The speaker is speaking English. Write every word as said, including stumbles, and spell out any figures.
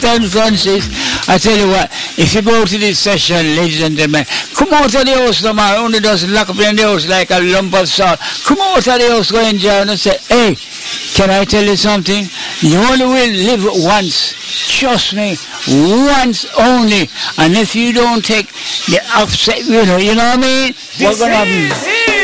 Saint Francis, I tell you what, if you go to this session, ladies and gentlemen, come out of the house, no man, only just lock up in the house like a lump of salt. Come out of the house, go enjoy and say, hey, can I tell you something? You only will live once. Trust me, once only. And if you don't take the upset, you know, you know what I mean? What's going to happen?